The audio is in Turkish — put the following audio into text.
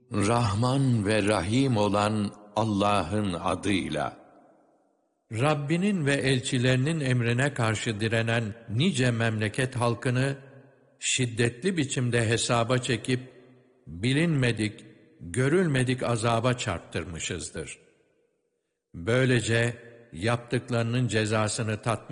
Rahman ve Rahim olan Allah'ın adıyla. Rabbinin ve elçilerinin emrine karşı direnen nice memleket halkını şiddetli biçimde hesaba çekip bilinmedik, görülmedik azaba çarptırmışızdır. Böylece yaptıklarının cezasını tatmin